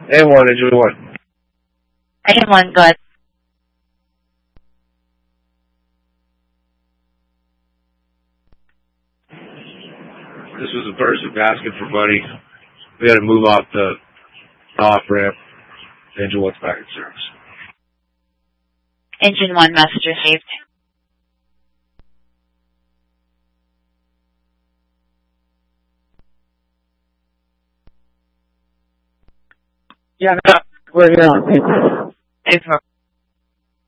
A1, engine 1. A1, go ahead. This was a person asking for money. We had to move off the off-ramp. Engine 1's back in service. Engine 1, message received. Yeah, no, we're here on paper. Paper.